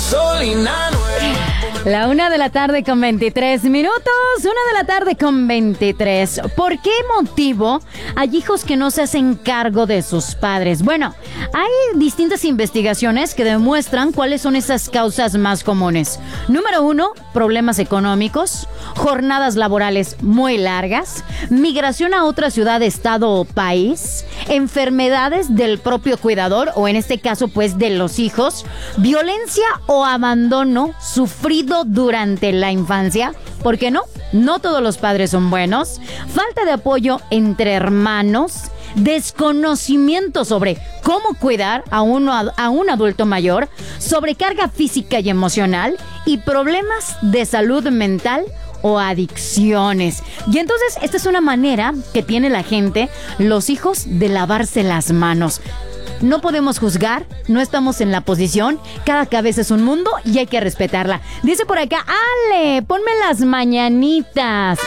gasolina nueva. La 1:23 p.m. 1:23 p.m. ¿Por qué motivo hay hijos que no se hacen cargo de sus padres? Bueno, hay distintas investigaciones que demuestran cuáles son esas causas más comunes. Número 1, problemas económicos, jornadas laborales muy largas, migración a otra ciudad, estado o país, enfermedades del propio cuidador o en este caso pues de los hijos, violencia o abandono sufrido durante la infancia. ¿Por qué no? No todos los padres son buenos. Falta de apoyo entre hermanos. Desconocimiento sobre cómo cuidar a un adulto mayor. Sobrecarga física y emocional. Y problemas de salud mental o adicciones. Y entonces esta es una manera que tiene la gente, los hijos, de lavarse las manos. No podemos juzgar, no estamos en la posición, cada cabeza es un mundo y hay que respetarla. Dice por acá, Ale, ponme las mañanitas.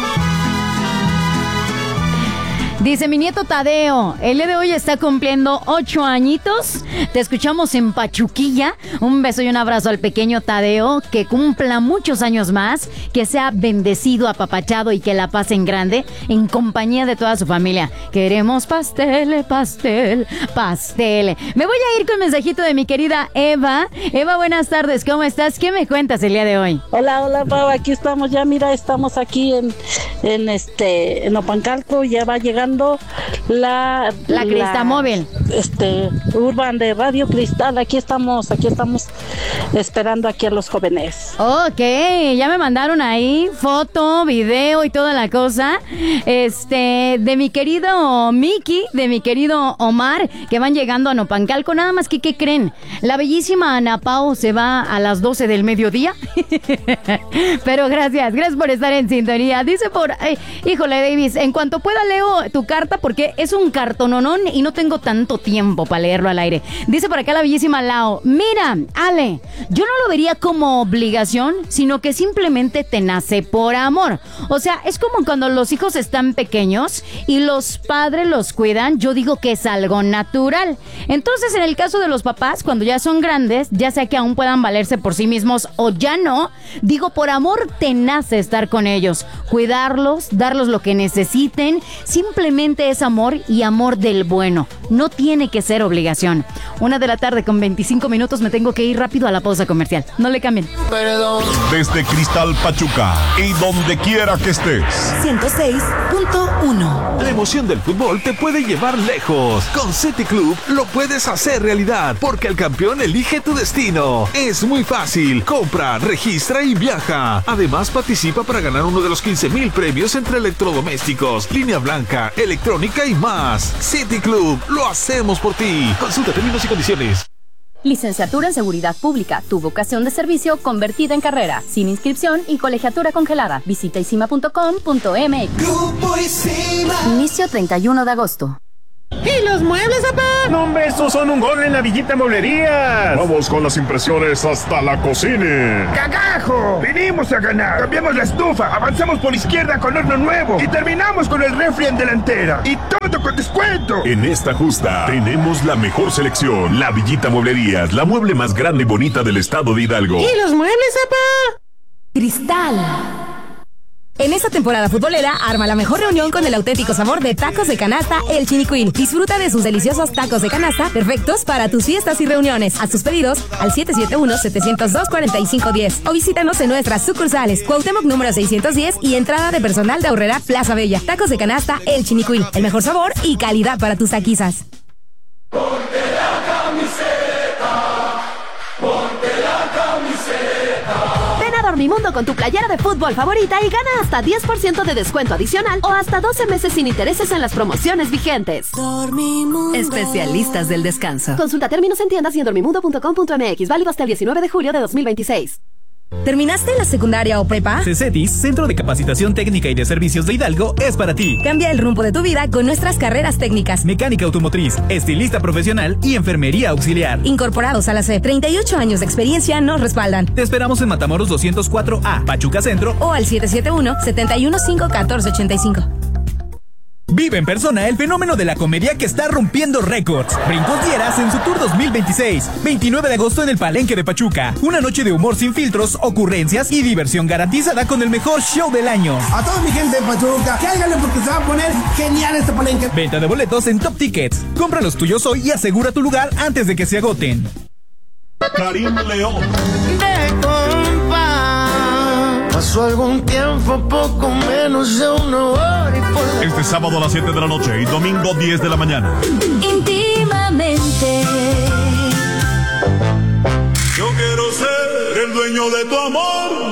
Dice mi nieto Tadeo, el día de hoy está cumpliendo 8 añitos. Te escuchamos en Pachuquilla. Un beso y un abrazo al pequeño Tadeo. Que cumpla muchos años más. Que sea bendecido, apapachado y que la pase en grande en compañía de toda su familia. Queremos pastel, pastel, pastel. Me voy a ir con el mensajito de mi querida Eva. Eva, buenas tardes, ¿cómo estás? ¿Qué me cuentas el día de hoy? Hola, Pau, aquí estamos ya, mira, estamos aquí en Opancalco, ya va llegando la Cristamóvil. Urban de Radio Cristal, aquí estamos esperando aquí a los jóvenes. Ok, ya me mandaron ahí foto, video y toda la cosa. De mi querido Miki, de mi querido Omar, que van llegando a Nopancalco. Nada más que, ¿qué creen? La bellísima Ana Pao se va a las 12 del mediodía. Pero gracias por estar en sintonía. Dice híjole, Davis, en cuanto pueda leo tu carta porque es un cartononón y no tengo tanto tiempo para leerlo al aire. Dice por acá la bellísima Lao, mira, Ale, yo no lo vería como obligación, sino que simplemente te nace por amor. O sea, es como cuando los hijos están pequeños y los padres los cuidan, yo digo que es algo natural. Entonces, en el caso de los papás, cuando ya son grandes, ya sea que aún puedan valerse por sí mismos o ya no, digo, por amor te nace estar con ellos, cuidarlos, darles lo que necesiten. Simplemente es amor y amor del bueno. No tiene que ser obligación. 1:25 p.m. me tengo que ir rápido a la pausa comercial. No le cambien. Perdón. Desde Cristal Pachuca y donde quiera que estés. 106.1. La emoción del fútbol te puede llevar lejos. Con City Club lo puedes hacer realidad porque el campeón elige tu destino. Es muy fácil. Compra, registra y viaja. Además participa para ganar uno de los 15,000 premios entre electrodomésticos, línea blanca, electrónica y más. City Club, lo hacemos por ti. Consulta términos y condiciones. Licenciatura en Seguridad Pública, tu vocación de servicio convertida en carrera, sin inscripción y colegiatura congelada. Visita isima.com.mx. Grupo Isima. Inicio 31 de agosto. ¿Y los muebles, papá? No, hombre, estos son un gol en la Villita Mueblerías. Vamos con las impresiones hasta la cocina. ¡Cagajo! Vinimos a ganar. Cambiamos la estufa, avanzamos por izquierda con horno nuevo y terminamos con el refri en delantera. Y todo con descuento. En esta justa tenemos la mejor selección. La Villita Mueblerías, la mueble más grande y bonita del estado de Hidalgo. ¿Y los muebles, papá? Cristal. En esta temporada futbolera, arma la mejor reunión con el auténtico sabor de tacos de canasta El Chinicuil. Disfruta de sus deliciosos tacos de canasta, perfectos para tus fiestas y reuniones. Haz tus pedidos al 771-702-4510 o visítanos en nuestras sucursales Cuauhtémoc número 610 y entrada de personal de Aurrera Plaza Bella. Tacos de canasta El Chinicuil, el mejor sabor y calidad para tus taquizas. Ponte la camiseta. Ponte la camiseta. Ven a Dormimundo con tu playera de fútbol favorita y gana hasta 10% de descuento adicional o hasta 12 meses sin intereses en las promociones vigentes. Dormimundo. Especialistas del descanso. Consulta términos en tiendas y en dormimundo.com.mx. Válido hasta el 19 de julio de 2026. ¿Terminaste la secundaria o prepa? CECETIS, Centro de Capacitación Técnica y de Servicios de Hidalgo, es para ti. Cambia el rumbo de tu vida con nuestras carreras técnicas. Mecánica automotriz, estilista profesional y enfermería auxiliar. Incorporados a la SEP, 38 años de experiencia nos respaldan. Te esperamos en Matamoros 204A, Pachuca Centro o al 771-715-1485. Vive en persona el fenómeno de la comedia que está rompiendo récords. Brincos Dieras en su tour 2026. 29 de agosto en el Palenque de Pachuca. Una noche de humor sin filtros, ocurrencias y diversión garantizada con el mejor show del año. A toda mi gente de Pachuca, cáiganle porque se va a poner genial este Palenque. Venta de boletos en Top Tickets. Compra los tuyos hoy y asegura tu lugar antes de que se agoten. Karim León. De compa, pasó algún tiempo, poco menos de una hora y por la... Este sábado a las 7 de la noche y domingo 10 de la mañana. Íntimamente. Yo quiero ser el dueño de tu amor.